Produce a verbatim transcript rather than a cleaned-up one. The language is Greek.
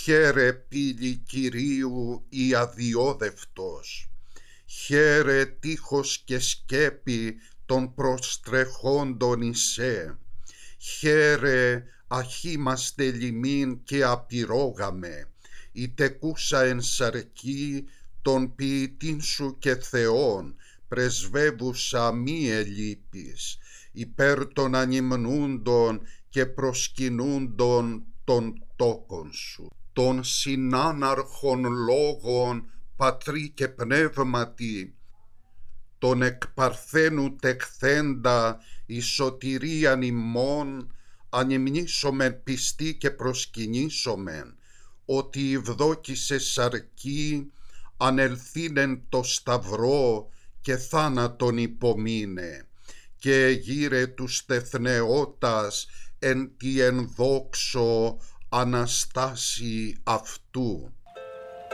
Χαίρε πύλη Κυρίου η αδιόδευτος, χαίρε τείχος και σκέπη των προστρεχόντων εισέ, χαίρε αχήμαστε λιμήν και απειρόγαμε, η τεκούσα εν σαρκή των ποιητήν σου και Θεών, πρεσβεύουσα μη ελείπεις, υπέρ των ανυμνούντων και προσκυνούντων των τόκων σου. Των συνάναρχων λόγων πατρί και πνεύματι, τον εκ παρθένου τεχθέντα η σωτηρίαν ημών, ανυμνήσομεν πιστοί και προσκυνήσομεν, ότι ευδόκησε σαρκή ανελθύνεν το σταυρό και θάνατον υπομείνε, και γύρε τους τεθνεώτας εν τη ενδόξω Αναστάση αυτού.